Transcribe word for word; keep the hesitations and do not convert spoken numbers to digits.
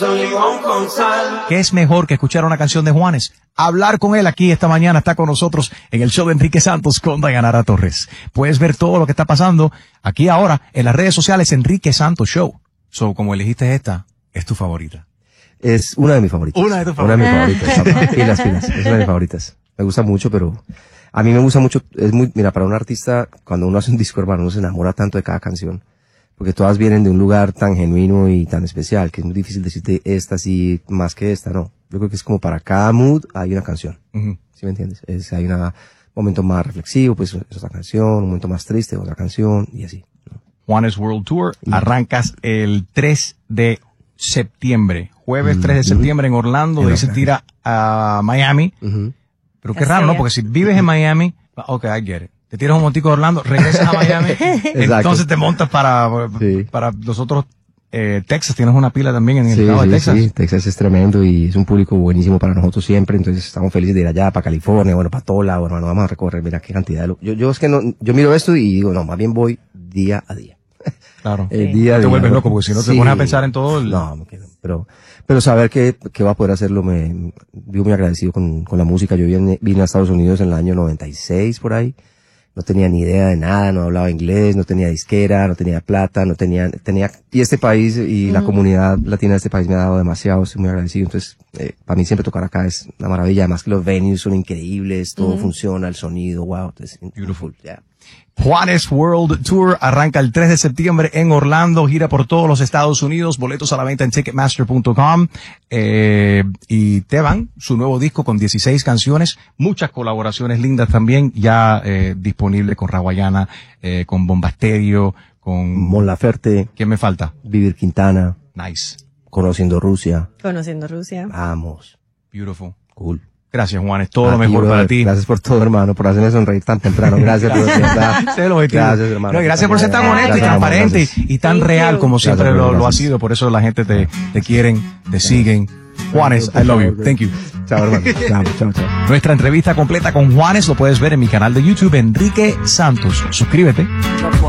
¿Qué es mejor que escuchar una canción de Juanes? Hablar con él aquí esta mañana. Está con nosotros en el show de Enrique Santos con Dayanara Torres. Puedes ver todo lo que está pasando aquí ahora en las redes sociales Enrique Santos Show. So, como elegiste esta, es tu favorita. Es una de mis favoritas. Una de tus favoritas. Una de mis favoritas. Pilas, pilas. Es una de mis favoritas. Me gusta mucho, pero a mí me gusta mucho. Es muy, mira, para un artista, cuando uno hace un disco, hermano, uno se enamora tanto de cada canción. Porque todas vienen de un lugar tan genuino y tan especial que es muy difícil decirte esta sí más que esta, no. Yo creo que es como para cada mood hay una canción. Uh-huh. ¿Sí me entiendes? Es, hay un momento más reflexivo, pues es otra canción, un momento más triste, otra canción, y así, ¿no? Juanes World Tour, uh-huh. Arrancas el tres de septiembre. Jueves uh-huh. tres de septiembre en Orlando, de ahí se tira a Miami. Uh-huh. Pero qué raro, ¿no? Porque si vives en Miami, ok, I get it. Te tiras un montico de Orlando, regresas a Miami, entonces te montas para, sí. para los otros, eh, Texas, tienes una pila también en el sí, estado sí, de Texas. Sí, Texas es tremendo y es un público buenísimo para nosotros siempre, entonces estamos felices de ir allá, para California, bueno, para todo lado, hermano, vamos a recorrer, mira qué cantidad de lo... Yo, yo es que no, yo miro esto y digo, no, más bien voy día a día. Claro. El sí. día no a te día, vuelves loco, porque si no te sí. pones a pensar en todo el... No, pero, pero saber que, que va a poder hacerlo, me, vivo muy agradecido con, con la música. Yo vine, vine a Estados Unidos en el año noventa y seis, por ahí. No tenía ni idea de nada, no hablaba inglés, no tenía disquera, no tenía plata, no tenía, tenía, y este país y mm. la comunidad latina de este país me ha dado demasiado, estoy muy agradecido. Entonces, eh, para mí siempre tocar acá es una maravilla, además que los venues son increíbles, todo mm. funciona, el sonido, wow, entonces, beautiful, ya. Yeah. Juanes World Tour arranca el tres de septiembre en Orlando, gira por todos los Estados Unidos, boletos a la venta en ticketmaster punto com, eh, y Teban, su nuevo disco con dieciséis canciones, muchas colaboraciones lindas también, ya eh, disponible con Rawayana, eh, con Bombasterio, con... Mon Laferte. ¿Quién me falta? Vivir Quintana. Nice. Conociendo Rusia. Conociendo Rusia. Vamos. Beautiful. Cool. Gracias, Juanes. Todo a lo mejor ti, para ti. Gracias por todo, hermano, por hacerme sonreír tan temprano. Gracias, por Gracias, gracias, hermano. No, gracias por ser tan honesto y transparente y, y tan Thank real you. como siempre gracias, lo, gracias. lo ha sido. Por eso la gente te, te quieren, te siguen. Juanes, I love you. Thank you. Chao, hermano. Chao, chao, chao. Nuestra entrevista completa con Juanes lo puedes ver en mi canal de YouTube, Enrique Santos. Suscríbete.